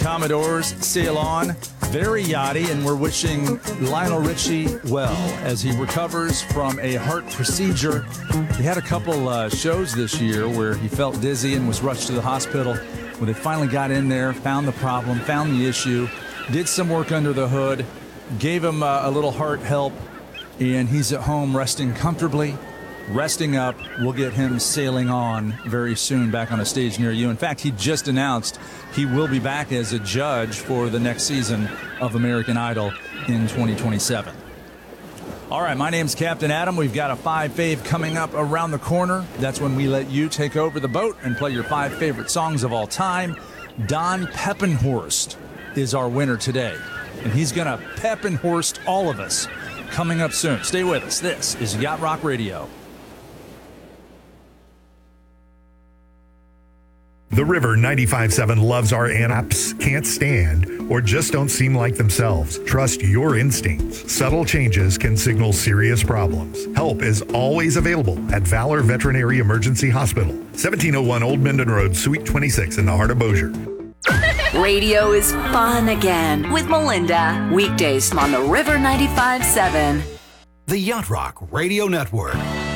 Commodores sail on, very yachty, and we're wishing Lionel Richie well as he recovers from a heart procedure. He had a couple shows this year where he felt dizzy and was rushed to the hospital. When they finally got in there, found the problem, found the issue, did some work under the hood, gave him a little heart help, and he's at home resting comfortably. Resting up. We'll get him sailing on very soon back on a stage near you. In fact, he just announced he will be back as a judge for the next season of American Idol in 2027. All right, my name's Captain Adam. We've got a 5 fave coming up around the corner. That's when we let you take over the boat and play your 5 favorite songs of all time. Don Peppenhorst is our winner today, and he's going to Peppenhorst all of us coming up soon. Stay with us. This is Yacht Rock Radio. The River 95.7 loves our apps, can't stand, or just don't seem like themselves. Trust your instincts. Subtle changes can signal serious problems. Help is always available at Valor Veterinary Emergency Hospital, 1701 Old Minden Road, Suite 26 in the heart of Bossier. Radio is fun again with Melinda. Weekdays on the River 95.7. The Yacht Rock Radio Network.